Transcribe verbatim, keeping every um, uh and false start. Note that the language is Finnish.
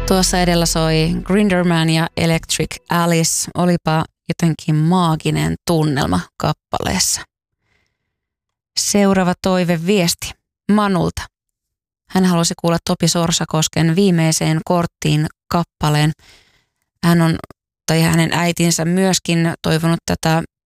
Tuossa edellä soi Grinderman ja Electric Alice. Olipa jotenkin maaginen tunnelma kappaleessa. Seuraava toiveviesti Manulta. Hän halusi kuulla Topi Sorsakosken Viimeiseen korttiin kappaleen. Hän on, tai hänen äitinsä myöskin toivonut tätä